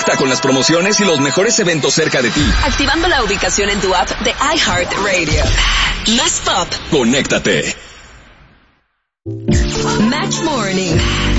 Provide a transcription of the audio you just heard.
Conecta con las promociones y los mejores eventos cerca de ti. Activando la ubicación en tu app de iHeartRadio. Más pop. Conéctate. Match Morning.